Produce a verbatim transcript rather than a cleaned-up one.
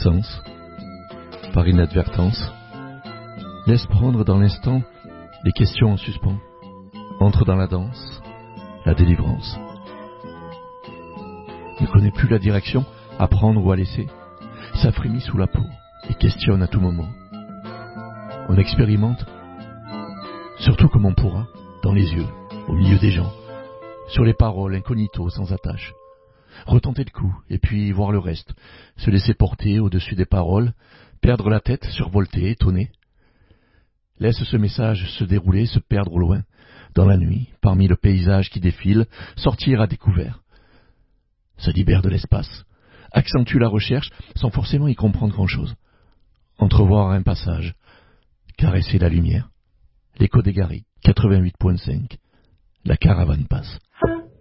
absence, par inadvertance, laisse prendre dans l'instant les questions en suspens, entre dans la danse, la délivrance. Ne connaît plus la direction à prendre ou à laisser, ça frémit sous la peau et questionne à tout moment. On expérimente, surtout comme on pourra, dans les yeux, au milieu des gens, sur les paroles incognito sans attache. Retenter le coup, et puis voir le reste, se laisser porter au-dessus des paroles, perdre la tête, survolter, étonner. Laisse ce message se dérouler, se perdre au loin, dans la nuit, parmi le paysage qui défile, sortir à découvert. Se libère de l'espace, accentue la recherche sans forcément y comprendre grand-chose. Entrevoir un passage, caresser la lumière. L'écho des Garrigues, quatre-vingt-huit virgule cinq. La caravane passe.